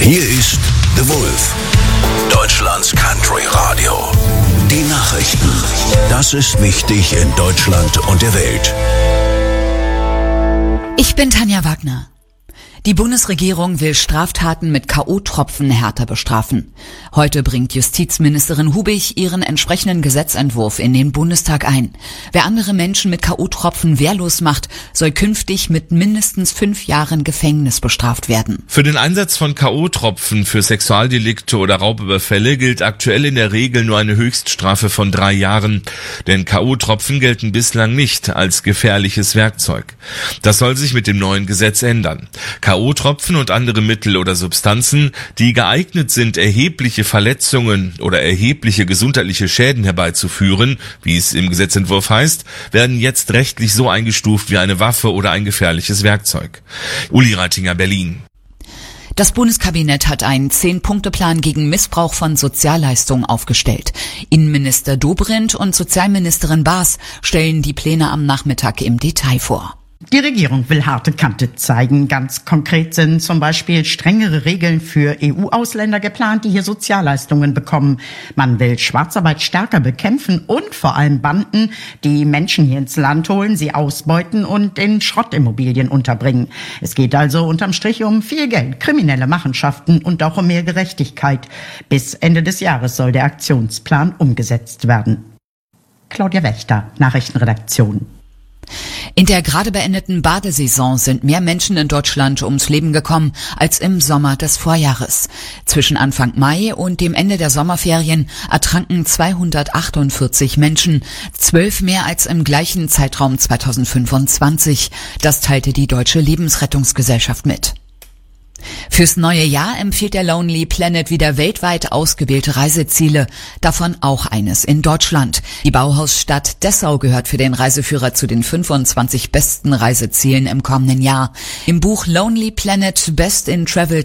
Hier ist The Wolf, Deutschlands Country Radio. Die Nachrichten. Das ist wichtig in Deutschland und der Welt. Ich bin Tanja Wagner. Die Bundesregierung will Straftaten mit K.O.-Tropfen härter bestrafen. Heute bringt Justizministerin Hubig ihren entsprechenden Gesetzentwurf in den Bundestag ein. Wer andere Menschen mit K.O.-Tropfen wehrlos macht, soll künftig mit mindestens 5 Jahren Gefängnis bestraft werden. Für den Einsatz von K.O.-Tropfen für Sexualdelikte oder Raubüberfälle gilt aktuell in der Regel nur eine Höchststrafe von 3 Jahren. Denn K.O.-Tropfen gelten bislang nicht als gefährliches Werkzeug. Das soll sich mit dem neuen Gesetz ändern. K.O.-Tropfen und andere Mittel oder Substanzen, die geeignet sind, erhebliche Verletzungen oder erhebliche gesundheitliche Schäden herbeizuführen, wie es im Gesetzentwurf heißt, werden jetzt rechtlich so eingestuft wie eine Waffe oder ein gefährliches Werkzeug. Uli Reitinger, Berlin. Das Bundeskabinett hat einen 10-Punkte-Plan gegen Missbrauch von Sozialleistungen aufgestellt. Innenminister Dobrindt und Sozialministerin Baas stellen die Pläne am Nachmittag im Detail vor. Die Regierung will harte Kante zeigen. Ganz konkret sind zum Beispiel strengere Regeln für EU-Ausländer geplant, die hier Sozialleistungen bekommen. Man will Schwarzarbeit stärker bekämpfen und vor allem Banden, die Menschen hier ins Land holen, sie ausbeuten und in Schrottimmobilien unterbringen. Es geht also unterm Strich um viel Geld, kriminelle Machenschaften und auch um mehr Gerechtigkeit. Bis Ende des Jahres soll der Aktionsplan umgesetzt werden. Claudia Wächter, Nachrichtenredaktion. In der gerade beendeten Badesaison sind mehr Menschen in Deutschland ums Leben gekommen als im Sommer des Vorjahres. Zwischen Anfang Mai und dem Ende der Sommerferien ertranken 248 Menschen, 12 mehr als im gleichen Zeitraum 2025. Das teilte die Deutsche Lebensrettungsgesellschaft mit. Fürs neue Jahr empfiehlt der Lonely Planet wieder weltweit ausgewählte Reiseziele, davon auch eines in Deutschland. Die Bauhausstadt Dessau gehört für den Reiseführer zu den 25 besten Reisezielen im kommenden Jahr. Im Buch Lonely Planet Best in Travel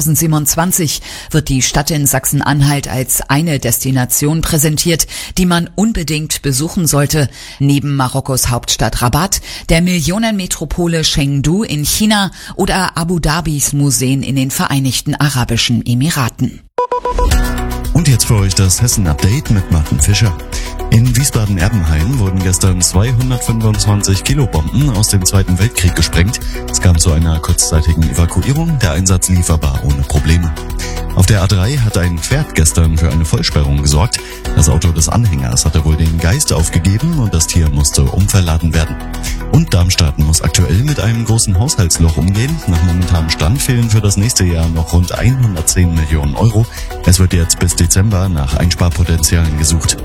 2027 wird die Stadt in Sachsen-Anhalt als eine Destination präsentiert, die man unbedingt besuchen sollte. Neben Marokkos Hauptstadt Rabat, der Millionenmetropole Chengdu in China oder Abu Dhabis Museen in den Vereinigten Arabischen Emiraten. Und jetzt für euch das Hessen-Update mit Martin Fischer. In Wiesbaden-Erbenheim wurden gestern 225 Kilobomben aus dem Zweiten Weltkrieg gesprengt. Es kam zu einer kurzzeitigen Evakuierung, der Einsatz lief aber ohne Probleme. Auf der A3 hat ein Pferd gestern für eine Vollsperrung gesorgt. Das Auto des Anhängers hatte wohl den Geist aufgegeben und das Tier musste umverladen werden. Und Darmstadt muss aktuell mit einem großen Haushaltsloch umgehen. Nach momentanem Stand fehlen für das nächste Jahr noch rund 110 Millionen Euro. Es wird jetzt bis Dezember nach Einsparpotenzialen gesucht.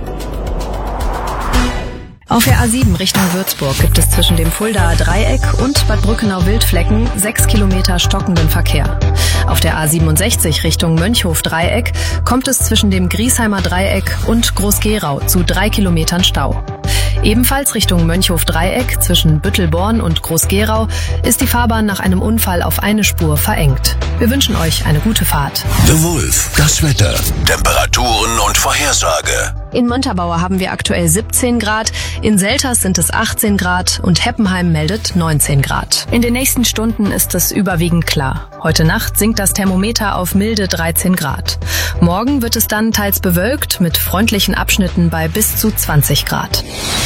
Auf der A7 Richtung Würzburg gibt es zwischen dem Fuldaer Dreieck und Bad Brückenau-Wildflecken 6 Kilometer stockenden Verkehr. Auf der A67 Richtung Mönchhof-Dreieck kommt es zwischen dem Griesheimer Dreieck und Groß-Gerau zu 3 Kilometern Stau. Ebenfalls Richtung Mönchhof-Dreieck zwischen Büttelborn und Groß-Gerau ist die Fahrbahn nach einem Unfall auf eine Spur verengt. Wir wünschen euch eine gute Fahrt. The Wolf, das Wetter, Temperaturen und Vorhersage. In Montabaur haben wir aktuell 17 Grad, in Selters sind es 18 Grad und Heppenheim meldet 19 Grad. In den nächsten Stunden ist es überwiegend klar. Heute Nacht sinkt das Thermometer auf milde 13 Grad. Morgen wird es dann teils bewölkt mit freundlichen Abschnitten bei bis zu 20 Grad.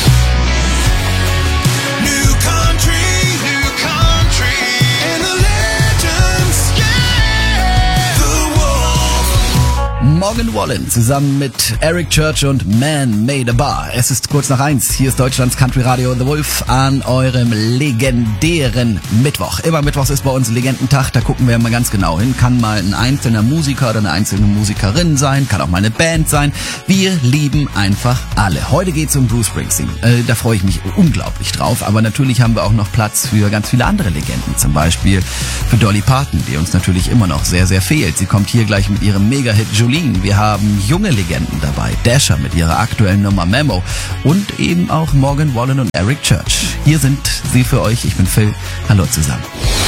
Morgan Wallen zusammen mit Eric Church und Man Made a Bar. Es ist kurz nach 1. Hier ist Deutschlands Country Radio The Wolf an eurem legendären Mittwoch. Immer Mittwochs ist bei uns Legendentag. Da gucken wir mal ganz genau hin. Kann mal ein einzelner Musiker oder eine einzelne Musikerin sein. Kann auch mal eine Band sein. Wir lieben einfach alle. Heute geht's um Bruce Springsteen. Da freue ich mich unglaublich drauf. Aber natürlich haben wir auch noch Platz für ganz viele andere Legenden. Zum Beispiel für Dolly Parton, die uns natürlich immer noch sehr, sehr fehlt. Sie kommt hier gleich mit ihrem Mega-Hit Jolene. Wir haben junge Legenden dabei. Dasher mit ihrer aktuellen Nummer Memo und eben auch Morgan Wallen und Eric Church. Hier sind sie für euch. Ich bin Phil. Hallo zusammen.